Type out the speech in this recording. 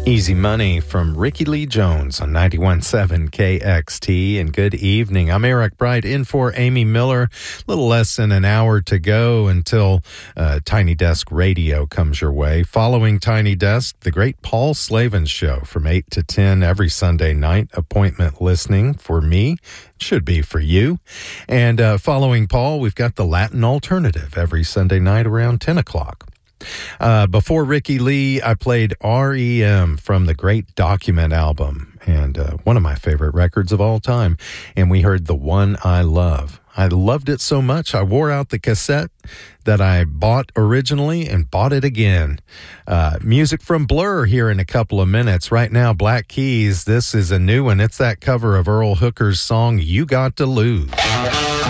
Easy Money from Ricky Lee Jones on 91.7 KXT. And good evening. I'm Eric Bright in for Amy Miller. A little less than an hour to go until Tiny Desk Radio comes your way. Following Tiny Desk, the great Paul Slavens Show from 8 to 10 every Sunday night. Appointment listening for me. Should be for you. And following Paul, we've got the Latin Alternative every Sunday night around 10 o'clock. Before Ricky Lee, I played R.E.M. from the Great Document album, and one of my favorite records of all time. And we heard The One I Love. I loved it so much, I wore out the cassette that I bought originally and bought it again. Music from Blur here in a couple of minutes. Right now, Black Keys. This is a new one. It's that cover of Earl Hooker's song, You Got to Lose.